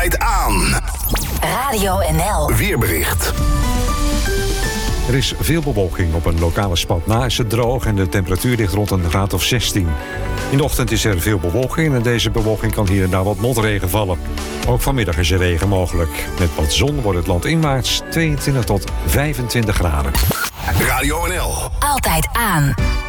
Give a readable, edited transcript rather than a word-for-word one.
Altijd aan. Radio NL. Weerbericht. Er is veel bewolking. Op een lokale spat na is het droog en de temperatuur ligt rond een graad of 16. In de ochtend is er veel bewolking en deze bewolking kan hier en daar wat motregen vallen. Ook vanmiddag is er regen mogelijk. Met wat zon wordt het land inwaarts 22 tot 25 graden. Radio NL. Altijd aan.